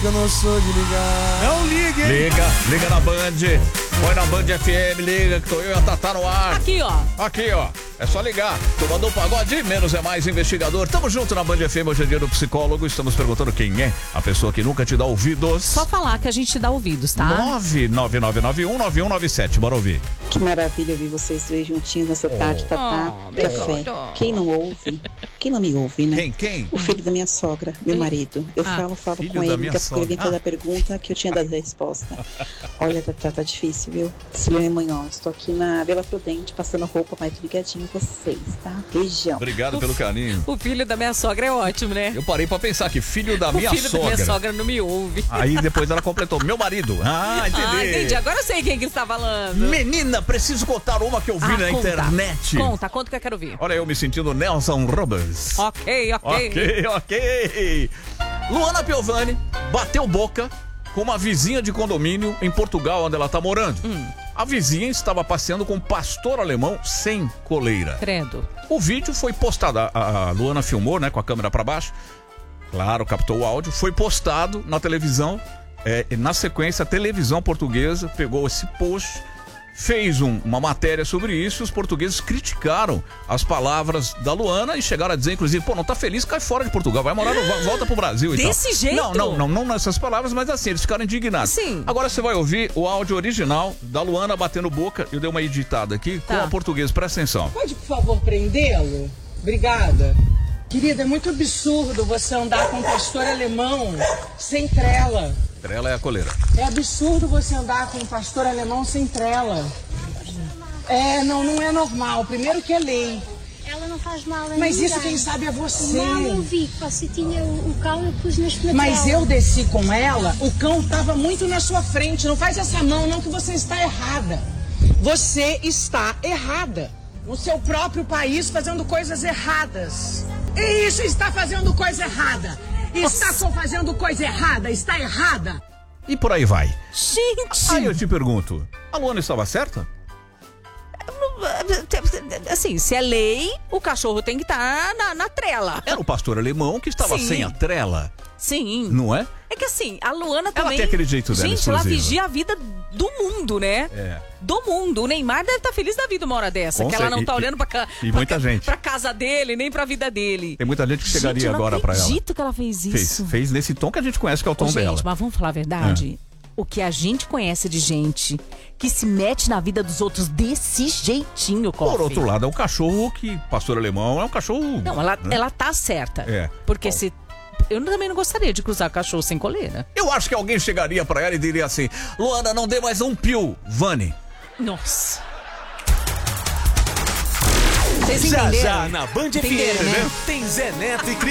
que eu não sou de ligar. Não ligue, hein? Liga na Band. Põe na Band FM, liga que tô eu e a Tatá no ar. Aqui, ó. É só ligar. Tomando um pagode, menos é mais investigador. Tamo junto na Band FM, hoje é dia do psicólogo. Estamos perguntando quem é a pessoa que nunca te dá ouvidos. Só falar que a gente te dá ouvidos, tá? 999919197. Bora ouvir. Que maravilha ouvir vocês dois juntinhos nessa tarde, Tatá. Café. Quem não ouve? Quem não me ouve, né? Quem? O filho da minha sogra, meu marido. Eu falo com ele, daqui a pouco ele vem toda a pergunta que eu tinha dado a resposta. Olha, Tatá, tá difícil, viu? Silene Manhã, estou aqui na Vila Prudente, passando roupa, mas ligadinho em vocês, tá? Beijão. Obrigado pelo carinho. O filho da minha sogra é ótimo, né? Eu parei pra pensar que filho da minha sogra. O filho da minha sogra não me ouve. Aí depois ela completou, meu marido. Entendi. Agora eu sei quem que está falando. Menina, preciso contar uma que eu vi na internet. Conta que eu quero ver. Olha eu me sentindo Nelson Roberts. Ok. Luana Piovani bateu boca com uma vizinha de condomínio em Portugal, onde ela tá morando. A vizinha estava passeando com um pastor alemão sem coleira. Credo. O vídeo foi postado, a Luana filmou, né, com a câmera para baixo. Claro, captou o áudio, foi postado na televisão. Na sequência, a televisão portuguesa pegou esse post, fez uma matéria sobre isso. Os portugueses criticaram as palavras da Luana e chegaram a dizer, inclusive, não tá feliz, cai fora de Portugal, vai morar, volta pro Brasil e tal. Desse jeito? Não nessas palavras, mas assim, eles ficaram indignados. Sim. Agora você vai ouvir o áudio original da Luana batendo boca. Eu dei uma editada aqui com a portuguesa, presta atenção. Pode, por favor, prendê-lo? Obrigada. Querida, é muito absurdo você andar com um pastor alemão sem trela. Trela é a coleira. É absurdo você andar com um pastor alemão sem trela. Não é normal. Primeiro que é lei. Ela não faz mal a Mas ninguém. isso quem sabe é você. Não, eu vi que você tinha o cão, eu pus na trela. Mas eu desci com ela, o cão estava muito na sua frente. Não faz essa mão não, que você está errada. Você está errada. No seu próprio país fazendo coisas erradas. E isso está fazendo coisa errada. Está só fazendo coisa errada, está errada. E por aí vai. Gente! Aí eu te pergunto, a Luana estava certa? Assim, se é lei, o cachorro tem que estar na trela. Era o pastor alemão que estava sem a trela. Sim. Não é? É que assim, a Luana também... Ela tem aquele jeito dela, gente, ela exclusivo. vigia a vida do mundo, né? Do mundo. O Neymar deve estar feliz da vida uma hora dessa. Que ela não tá olhando pra casa dele, nem pra vida dele. Tem muita gente que chegaria agora pra ela. Eu não acredito que ela fez isso. Fez nesse tom que a gente conhece, que é o tom dela. Gente, mas vamos falar a verdade? O que a gente conhece de gente que se mete na vida dos outros desse jeitinho, Coffee. Por outro lado, é um cachorro que, pastor alemão, é um cachorro... Não, ela tá certa. Porque se... Eu também não gostaria de cruzar cachorro sem coleira. Eu acho que alguém chegaria pra ela e diria assim, Luana, não dê mais um pio, Vani. Nossa. Vocês entenderam? Já na Band FM, né? tem Zé Neto e Cris.